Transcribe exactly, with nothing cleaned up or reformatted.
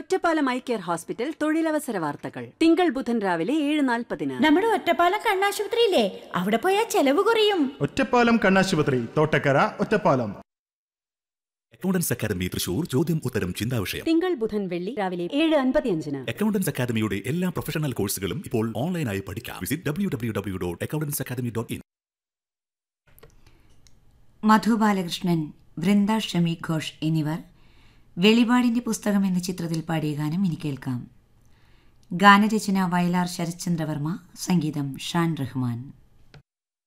Ottapalam eye care hospital തൊഴിലവസര വാർത്തകൾ തിങ്കൾ ബുധൻ രാവിലെ ഏഴ് നാൽപ്പതിന്. നമ്മുടെ ഒറ്റപ്പാലം കണ്ണാശുപത്രിയില്ലേ, അവിടെ പോയാൽ ചെലവ് കുറയും. ഒറ്റപ്പാലം കണ്ണാശുപത്രി, തോട്ടക്കര, ഒറ്റപ്പാലം. അക്കൗണ്ടൻസ് അക്കാദമി തൃശൂർ ചോദ്യം ഉത്തരം ചിന്താവിഷയം തിങ്കൾ ബുധൻ വെള്ളി രാവിലെ ഏഴ് അൻപത്തിയഞ്ചിന്. അക്കൗണ്ടൻസ് അക്കാദമിയുടെ എല്ലാ പ്രൊഫഷണൽ കോഴ്സുകളും ഇപ്പോൾ ഓൺലൈനായി പഠിക്കാം. Visit W W W dot accountants academy dot in. Madhu Balakrishnan, Vrinda Shami Ghosh എന്നിവർ വെളിപാടിന്റെ പുസ്തകം എന്ന ചിത്രത്തിൽ പാടിയ ഗാനം ഇനി കേൾക്കാം. ഗാനരചന വയലാർ ശരത്ചന്ദ്രവർമ്മ, സംഗീതം ഷാൻ റഹ്മാൻ.